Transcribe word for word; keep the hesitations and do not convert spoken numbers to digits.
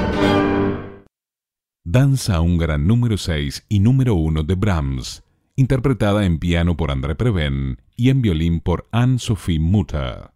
Danza húngara número seis y número uno de Brahms, interpretada en piano por André Previn y en violín por Anne-Sophie Mutter.